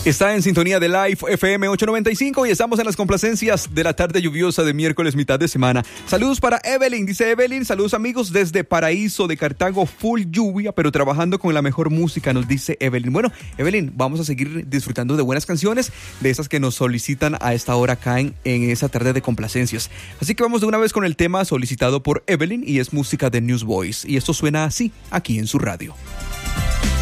Está en sintonía de Live FM 895 y estamos en las complacencias de la tarde lluviosa de miércoles, mitad de semana. Saludos para Evelyn, dice Evelyn. Saludos amigos desde Paraíso de Cartago, full lluvia, pero trabajando con la mejor música, nos dice Evelyn. Bueno, Evelyn, vamos a seguir disfrutando de buenas canciones, de esas que nos solicitan a esta hora acá en esa tarde de complacencias. Así que vamos de una vez con el tema solicitado por Evelyn y es música de Newsboys. Y esto suena así, aquí en su radio.